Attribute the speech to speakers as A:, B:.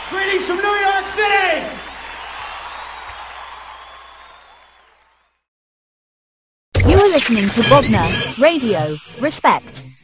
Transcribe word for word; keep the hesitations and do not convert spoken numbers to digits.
A: Greetings from New York City!
B: You are listening to Bogner Radio. Respect.